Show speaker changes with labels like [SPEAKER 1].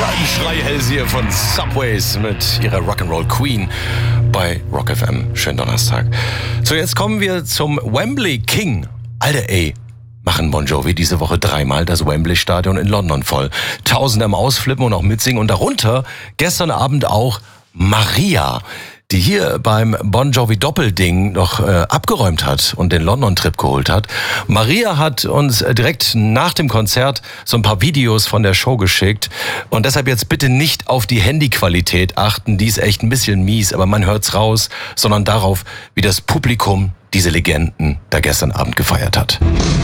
[SPEAKER 1] Schreihälse hier von Subways mit ihrer Rock'n'Roll Queen bei Rock FM. Schönen Donnerstag. So, jetzt kommen wir zum Wembley King. Alter, ey. Machen Bon Jovi diese Woche 3-mal das Wembley-Stadion in London voll. Tausende am Ausflippen und auch mitsingen. Und darunter gestern Abend auch Maria, die hier beim Bon Jovi Doppelding noch abgeräumt hat und den London-Trip geholt hat. Maria hat uns direkt nach dem Konzert so ein paar Videos von der Show geschickt. Und deshalb jetzt bitte nicht auf die Handyqualität achten. Die ist echt ein bisschen mies, aber man hört's raus. Sondern darauf, wie das Publikum diese Legenden da gestern Abend gefeiert hat.